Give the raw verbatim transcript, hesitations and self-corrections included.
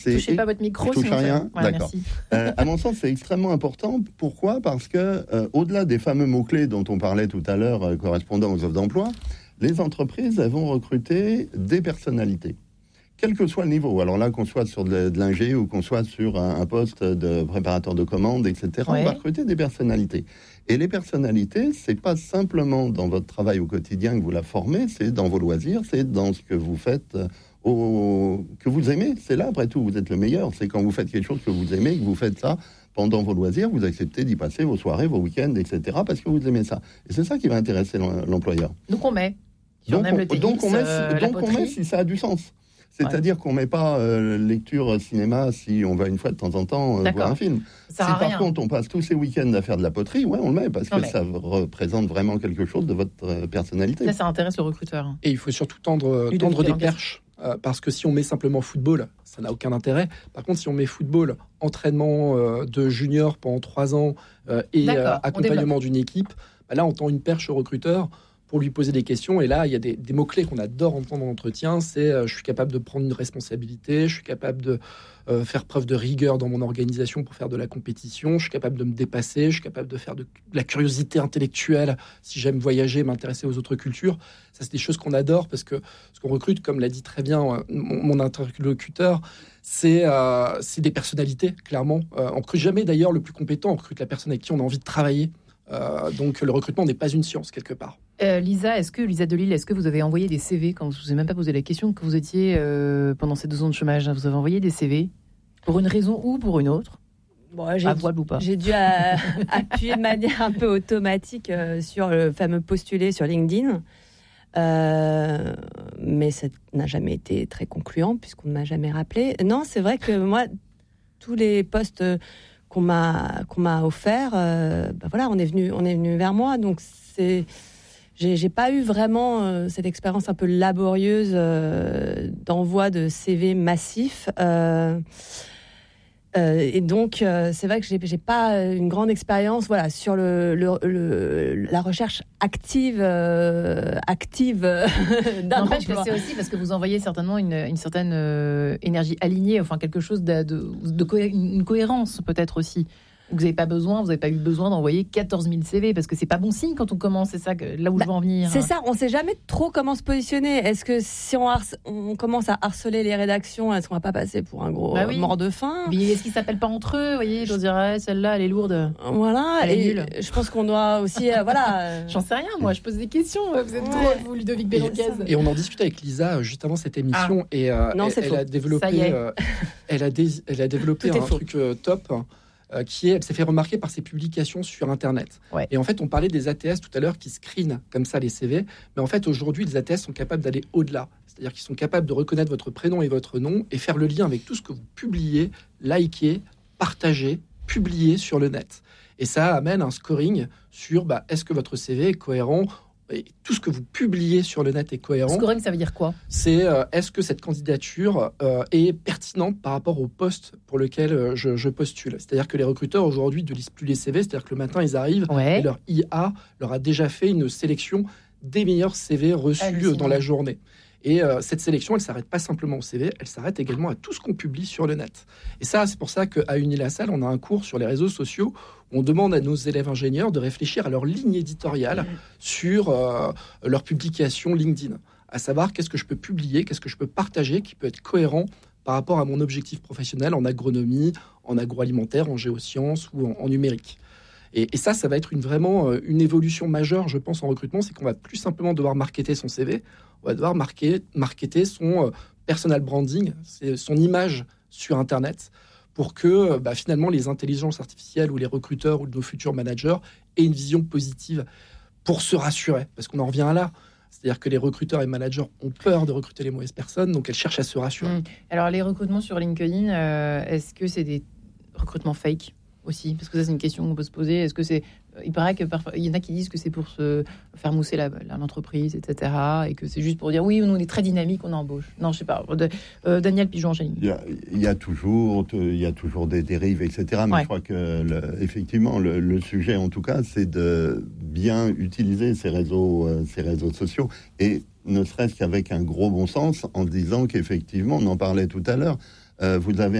C'est, touchez pas votre micro, je touche sinon à rien. Voilà, D'accord. merci. Euh, à mon sens, c'est extrêmement important. Pourquoi ? Parce que, euh, au-delà des fameux mots-clés dont on parlait tout à l'heure, euh, correspondant aux offres d'emploi, les entreprises, elles vont recruter des personnalités, quel que soit le niveau. Alors là, qu'on soit sur de, de l'ingé ou qu'on soit sur un, un poste de préparateur de commandes, et cetera, ouais. On va recruter des personnalités. Et les personnalités, c'est pas simplement dans votre travail au quotidien que vous la formez, c'est dans vos loisirs, c'est dans ce que vous faites, au, que vous aimez. C'est là, après tout, vous êtes le meilleur. C'est quand vous faites quelque chose que vous aimez, que vous faites ça pendant vos loisirs, vous acceptez d'y passer vos soirées, vos week-ends, et cetera, parce que vous aimez ça. Et c'est ça qui va intéresser l'employeur. Donc on met. Si donc, on aime on, le tennis, donc on met, euh, donc on met si ça a du sens. C'est-à-dire ouais. qu'on ne met pas euh, lecture cinéma si on va une fois de temps en temps euh, voir un film. Ça si par rien. contre on passe tous ces week-ends à faire de la poterie, ouais, on le met parce non, que mais... ça représente vraiment quelque chose de votre euh, personnalité. Ça, ça intéresse le recruteur. Et il faut surtout tendre, tendre des perches. Euh, parce que si on met simplement football, ça n'a aucun intérêt. Par contre, si on met football, entraînement euh, de junior pendant trois ans euh, et euh, accompagnement d'une équipe, bah là on tend une perche au recruteur pour lui poser des questions. Et là, il y a des, des mots-clés qu'on adore entendre en entretien. C'est euh, je suis capable de prendre une responsabilité, je suis capable de euh, faire preuve de rigueur dans mon organisation pour faire de la compétition, je suis capable de me dépasser, je suis capable de faire de, de la curiosité intellectuelle si j'aime voyager, m'intéresser aux autres cultures. Ça, c'est des choses qu'on adore parce que ce qu'on recrute, comme l'a dit très bien euh, mon, mon interlocuteur, c'est, euh, c'est des personnalités, clairement. Euh, on ne recrute jamais d'ailleurs le plus compétent, on recrute la personne avec qui on a envie de travailler. Euh, donc le recrutement n'est pas une science quelque part. Euh, Lisa, est-ce que Lisa Delille, est-ce que vous avez envoyé des C V quand je vous ai même pas posé la question que vous étiez euh, pendant ces deux ans de chômage, vous avez envoyé des C V pour une raison ou pour une autre? Bon, j'ai, à voile ou pas. J'ai dû à, appuyer de manière un peu automatique euh, sur le fameux postuler sur LinkedIn, euh, mais ça n'a jamais été très concluant puisqu'on ne m'a jamais rappelé. Non, c'est vrai que moi, tous les postes qu'on m'a qu'on m'a offert, euh, ben voilà, on est venu on est venu vers moi, donc c'est j'ai j'ai pas eu vraiment euh, cette expérience un peu laborieuse euh, d'envoi de C V massif. Euh, euh, et donc euh, c'est vrai que j'ai j'ai pas une grande expérience, voilà, sur le, le, le la recherche active euh, active d'un N'empêche que emploi. c'est aussi parce que vous envoyez certainement une, une certaine euh, énergie alignée, enfin quelque chose de, de, de co- une cohérence peut-être aussi. Vous n'avez pas besoin, vous n'avez pas eu besoin d'envoyer quatorze mille C V parce que c'est pas bon signe quand on commence. C'est ça que, là où bah, je veux en venir. C'est ça, on ne sait jamais trop comment se positionner. Est-ce que si on, harce, on commence à harceler les rédactions, est-ce qu'on va pas passer pour un gros bah oui. mort de faim? Mais est-ce qu'ils s'appellent pas entre eux? Vous voyez, je dirais celle-là, elle est lourde. Voilà, elle est et nulle. Je pense qu'on doit aussi, euh, voilà. J'en sais rien, moi, je pose des questions. Vous êtes ouais. drôle, vous, Ludovic Bélonquez. Et, et on en discutait avec Lisa juste avant cette émission, ah. et euh, non, elle, c'est elle faux. a développé, euh, elle a dé- elle a développé un faux. truc euh, top. Euh, qui est, elle s'est fait remarquer par ses publications sur Internet. Ouais. Et en fait, on parlait des A T S tout à l'heure qui screenent comme ça les C V, mais en fait, aujourd'hui, les A T S sont capables d'aller au-delà. C'est-à-dire qu'ils sont capables de reconnaître votre prénom et votre nom et faire le lien avec tout ce que vous publiez, likez, partagez, publiez sur le net. Et ça amène un scoring sur bah, est-ce que votre C V est cohérent ? Et tout ce que vous publiez sur le net est cohérent. Scoring, ça veut dire quoi ? C'est euh, est-ce que cette candidature euh, est pertinente par rapport au poste pour lequel euh, je, je postule. C'est-à-dire que les recruteurs aujourd'hui ne lisent plus les C V, c'est-à-dire que le matin ils arrivent ouais. et leur I A leur a déjà fait une sélection des meilleurs C V reçus Hallucinant. Dans la journée. Et euh, cette sélection, elle ne s'arrête pas simplement au C V, elle s'arrête également à tout ce qu'on publie sur le net. Et ça, c'est pour ça qu'à Unilassal, on a un cours sur les réseaux sociaux où on demande à nos élèves ingénieurs de réfléchir à leur ligne éditoriale mmh. sur euh, leur publication LinkedIn. À savoir, qu'est-ce que je peux publier, qu'est-ce que je peux partager qui peut être cohérent par rapport à mon objectif professionnel en agronomie, en agroalimentaire, en géosciences ou en, en numérique. Et, et ça, ça va être une, vraiment euh, une évolution majeure, je pense, en recrutement, c'est qu'on va plus simplement devoir marketer son C V, on va devoir marquer, marketer son euh, personal branding, c'est son image sur Internet, pour que euh, bah, finalement les intelligences artificielles ou les recruteurs ou nos futurs managers aient une vision positive pour se rassurer, parce qu'on en revient à là. C'est-à-dire que les recruteurs et managers ont peur de recruter les mauvaises personnes, donc elles cherchent à se rassurer. Mmh. Alors les recrutements sur LinkedIn, euh, est-ce que c'est des recrutements fake aussi? Parce que ça, c'est une question qu'on peut se poser. Est-ce que c'est... Il paraît que parfois, il y en a qui disent que c'est pour se faire mousser la, la, l'entreprise, et cetera. Et que c'est juste pour dire oui, nous on est très dynamique, on embauche. Non, je sais pas. De, euh, Daniel Pigeon-Angéline. Il y a, il y a toujours, il y a toujours des dérives, et cetera. Mais ouais. je crois que le, effectivement, le, le sujet, en tout cas, c'est de bien utiliser ces réseaux, euh, ces réseaux sociaux, et ne serait-ce qu'avec un gros bon sens, en disant qu'effectivement, on en parlait tout à l'heure. euh, vous avez